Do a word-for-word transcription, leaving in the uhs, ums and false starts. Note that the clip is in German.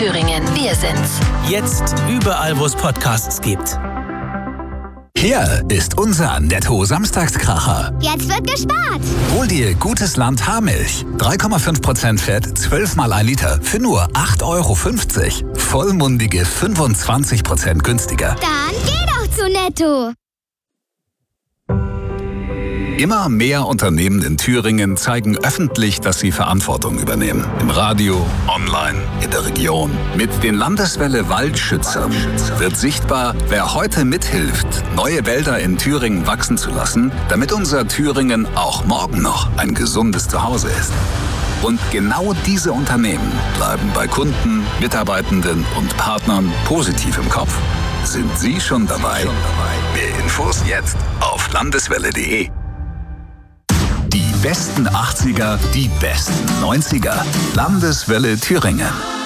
Thüringen. Wir sind's. Jetzt überall, wo es Podcasts gibt. Hier ist unser Netto-Samstagskracher. Jetzt wird gespart. Hol dir Gutes Land Haarmilch. drei Komma fünf Prozent Fett, zwölf mal ein Liter für nur acht Euro fünfzig. Vollmundige fünfundzwanzig Prozent günstiger. Dann geh doch zu Netto. Immer mehr Unternehmen in Thüringen zeigen öffentlich, dass sie Verantwortung übernehmen. Im Radio, online, in der Region. Mit den Landeswelle Waldschützern wird sichtbar, wer heute mithilft, neue Wälder in Thüringen wachsen zu lassen, damit unser Thüringen auch morgen noch ein gesundes Zuhause ist. Und genau diese Unternehmen bleiben bei Kunden, Mitarbeitenden und Partnern positiv im Kopf. Sind Sie schon dabei? Mehr Infos jetzt auf landeswelle punkt de. Die besten achtziger, die besten neunziger. Landeswelle Thüringen.